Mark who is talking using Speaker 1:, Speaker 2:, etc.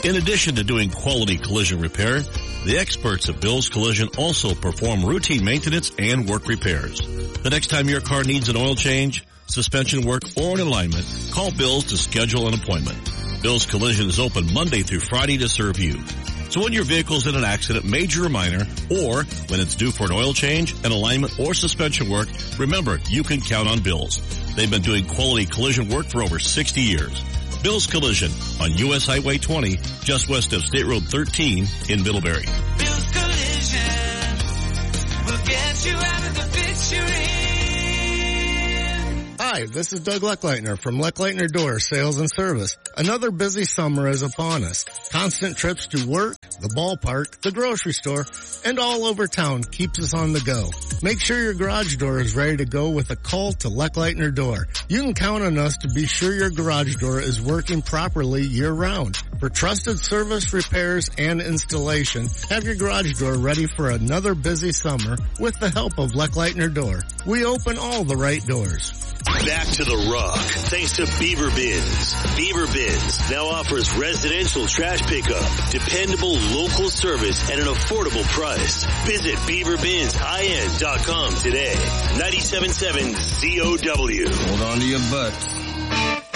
Speaker 1: In addition to doing quality collision repair, the experts at Bill's Collision also perform routine maintenance and work repairs. The next time your car needs an oil change, suspension work, or an alignment, call Bill's to schedule an appointment. Bill's Collision is open Monday through Friday to serve you. So when your vehicle's in an accident, major or minor, or when it's due for an oil change, an alignment, or suspension work, remember, you can count on Bill's. They've been doing quality collision work for over 60 years. Bill's Collision on U.S. Highway 20, just west of State Road 13 in Middlebury.
Speaker 2: Bill's Collision will get you out of the fix you're in.
Speaker 3: Hi, this is Doug Leckleitner from Leckleitner Door Sales and Service. Another busy summer is upon us. Constant trips to work, the ballpark, the grocery store, and all over town keeps us on the go. Make sure your garage door is ready to go with a call to Leckleitner Door. You can count on us to be sure your garage door is working properly year-round. For trusted service, repairs, and installation, have your garage door ready for another busy summer with the help of Leckleitner Door. We open all the right doors.
Speaker 4: Back to the rock, thanks to Beaver Bins. Beaver Bins now offers residential trash pickup, dependable local service at an affordable price. Visit BeaverBinsIN.com today. 97.7 COW.
Speaker 5: Hold on to your butts.